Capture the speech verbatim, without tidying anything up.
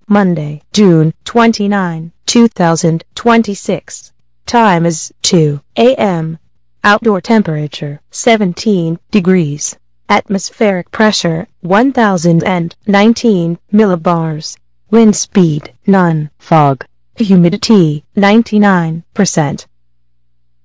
Monday, June twenty-ninth, two thousand twenty-six. Time is two a m Outdoor temperature seventeen degrees. Atmospheric pressure one thousand nineteen millibars. Wind speed none. Fog. Humidity ninety-nine percent.